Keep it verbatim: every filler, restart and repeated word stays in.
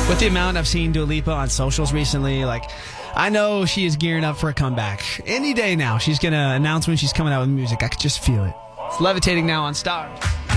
With the amount I've seen Dua Lipa on socials recently, like, I know she is gearing up for a comeback. Any day now, she's going to announce when she's coming out with music. I could just feel it. It's Levitating now on Stars.